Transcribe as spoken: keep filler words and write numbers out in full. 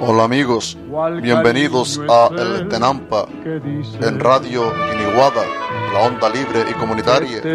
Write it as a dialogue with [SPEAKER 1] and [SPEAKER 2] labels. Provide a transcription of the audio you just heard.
[SPEAKER 1] Hola amigos, bienvenidos a El Tenampa en Radio Iniguada, la onda libre y comunitaria.